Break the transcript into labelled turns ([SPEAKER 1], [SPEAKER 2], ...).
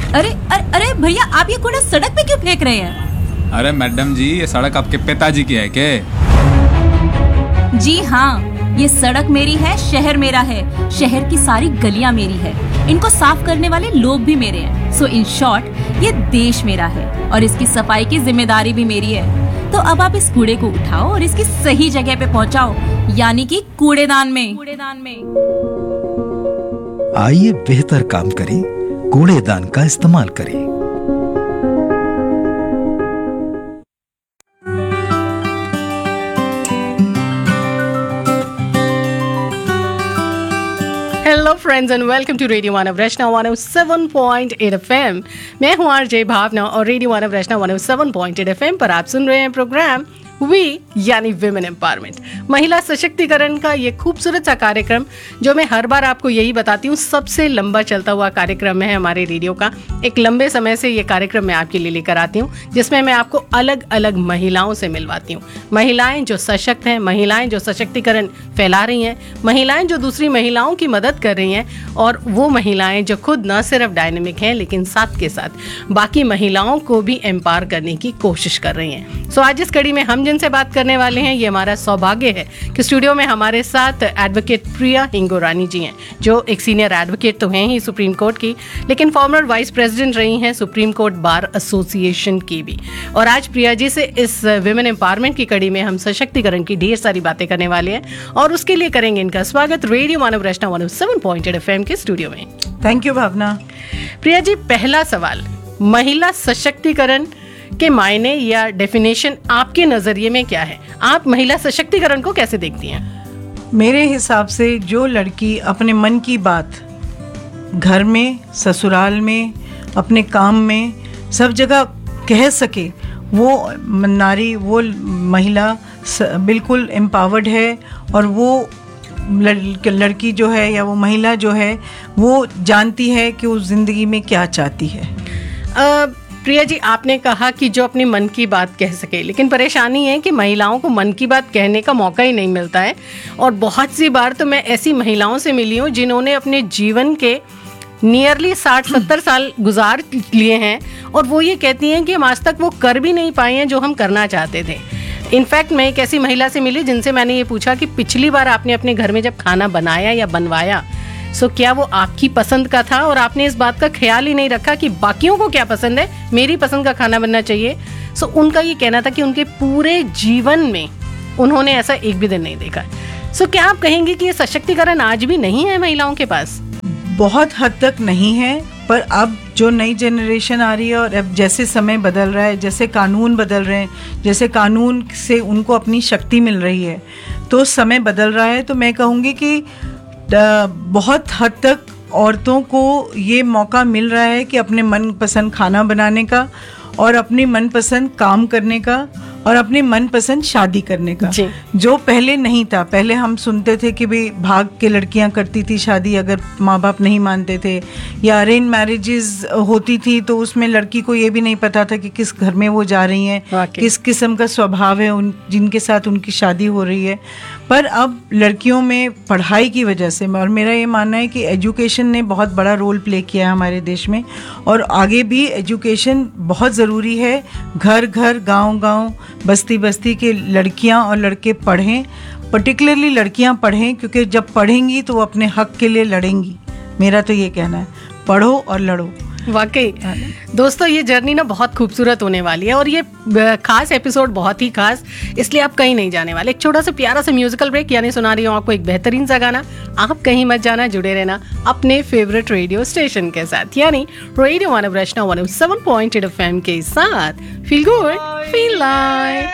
[SPEAKER 1] अरे अरे अरे भैया, आप ये कूड़ा सड़क पे क्यों फेंक रहे हैं?
[SPEAKER 2] अरे मैडम जी, ये सड़क आपके पिताजी की है क्या?
[SPEAKER 1] जी हाँ, ये सड़क मेरी है, शहर मेरा है, शहर की सारी गलियां मेरी है, इनको साफ करने वाले लोग भी मेरे हैं। सो इन शॉर्ट, ये देश मेरा है और इसकी सफाई की जिम्मेदारी भी मेरी है। तो अब आप इस कूड़े को उठाओ और इसकी सही जगह पे पहुंचाओ, यानी कि कूड़ेदान में।
[SPEAKER 3] आइए बेहतर काम करें, कूड़ेदान का इस्तेमाल करें।
[SPEAKER 4] Hello friends and welcome to radio Manav Rachna 107.8 FM। मैं हूं आरजे भावना और रेडियो मानव रचना 107.8 FM पर आप सुन रहे हैं प्रोग्राम वी यानी विमेन एम्पावरमेंट, महिला सशक्तिकरण का ये खूबसूरत सा कार्यक्रम जो मैं हर बार आपको यही बताती हूँ, सबसे लंबा चलता हुआ कार्यक्रम है हमारे रेडियो का। एक लंबे समय से ये कार्यक्रम मैं आपके लिए लेकर आती हूँ, जिसमें मैं आपको अलग अलग महिलाओं से मिलवाती हूँ। महिलाएं जो सशक्त हैं, महिलाएं जो सशक्तिकरण फैला रही हैं, महिलाएं जो दूसरी महिलाओं की मदद कर रही हैं, और वो महिलाएं जो खुद न सिर्फ डायनेमिक हैं लेकिन साथ के साथ बाकी महिलाओं को भी एम्पावर करने की कोशिश कर रही हैं। सो आज इस कड़ी में हम जिनसे बात करने वाले हैं, ये हमारा सौभाग्य है कि स्टूडियो में हमारे साथ एडवोकेट प्रिया हिंगोरानी जी हैं, जो एक सीनियर एडवोकेट तो हैं ही सुप्रीम कोर्ट की, लेकिन फॉर्मर वाइस प्रेसिडेंट रही हैं सुप्रीम कोर्ट बार एसोसिएशन की भी। और आज प्रिया जी से इस विमेन एम्पावरमेंट की कड़ी में हम सशक्तिकरण की ढेर सारी बातें करने वाले हैं, और उसके लिए करेंगे इनका स्वागत रेडियो मानव रचना 107.8 FM के स्टूडियो में।
[SPEAKER 5] थैंक यू भावना।
[SPEAKER 4] प्रिया जी, पहला सवाल, महिला सशक्तिकरण के मायने या डेफिनेशन आपके नजरिए में क्या है? आप महिला सशक्तिकरण को कैसे देखती हैं?
[SPEAKER 5] मेरे हिसाब से जो लड़की अपने मन की बात घर में, ससुराल में, अपने काम में, सब जगह कह सके, वो नारी, वो महिला बिल्कुल एम्पावर्ड है। और वो लड़की जो है या वो महिला जो है वो जानती है कि उस ज़िंदगी में क्या चाहती है।
[SPEAKER 4] प्रिया जी, आपने कहा कि जो अपने मन की बात कह सके, लेकिन परेशानी है कि महिलाओं को मन की बात कहने का मौका ही नहीं मिलता है। और बहुत सी बार तो मैं ऐसी महिलाओं से मिली हूँ जिन्होंने अपने जीवन के नियरली 60-70 साल गुजार लिए हैं, और वो ये कहती हैं कि हम आज तक वो कर भी नहीं पाए हैं जो हम करना चाहते थे। इनफैक्ट मैं एक ऐसी महिला से मिली जिनसे मैंने ये पूछा कि पिछली बार आपने अपने घर में जब खाना बनाया या बनवाया, सो क्या वो आपकी पसंद का था और आपने इस बात का ख्याल ही नहीं रखा कि बाकियों को क्या पसंद है, मेरी पसंद का खाना बनना चाहिए। सो उनका ये कहना था कि उनके पूरे जीवन में उन्होंने ऐसा एक भी दिन नहीं देखा। सो क्या आप कहेंगे कि ये सशक्तिकरण आज भी नहीं है महिलाओं के पास?
[SPEAKER 5] बहुत हद तक नहीं है, पर अब जो नई जनरेशन आ रही है और अब जैसे समय बदल रहा है, जैसे कानून बदल रहे हैं, जैसे कानून से उनको अपनी शक्ति मिल रही है, तो समय बदल रहा है। तो मैं कहूँगी कि बहुत हद तक औरतों को ये मौका मिल रहा है कि अपने मनपसंद खाना बनाने का, और अपनी मनपसंद काम करने का, और अपनी मनपसंद शादी करने का, जो पहले नहीं था। पहले हम सुनते थे कि भाई भाग के लड़कियां करती थी शादी अगर माँ बाप नहीं मानते थे, या अरेंज मैरिजेस होती थी तो उसमें लड़की को ये भी नहीं पता था कि किस घर में वो जा रही हैं, किस किस्म का स्वभाव है जिनके साथ उनकी शादी हो रही है। पर अब लड़कियों में पढ़ाई की वजह से, और मेरा ये मानना है कि एजुकेशन ने बहुत बड़ा रोल प्ले किया है हमारे देश में, और आगे भी एजुकेशन बहुत ज़रूरी है। घर घर, गांव गांव, बस्ती बस्ती के लड़कियां और लड़के पढ़ें, पर्टिकुलरली लड़कियां पढ़ें, क्योंकि जब पढ़ेंगी तो वो अपने हक के लिए लड़ेंगी। मेरा तो ये कहना है, पढ़ो और लड़ो।
[SPEAKER 4] वाकई दोस्तों, ये जर्नी ना बहुत खूबसूरत होने वाली है, और ये खास एपिसोड बहुत ही खास, इसलिए आप कहीं नहीं जाने वाले। एक छोटा सा प्यारा सा म्यूजिकल ब्रेक, यानी सुना रही हूँ आपको एक बेहतरीन सा गाना। आप कहीं मत जाना, जुड़े रहना अपने फेवरेट रेडियो स्टेशन के साथ, यानी रेडियो मानव रचना 107.8 FM के साथ। Feel good, feel like.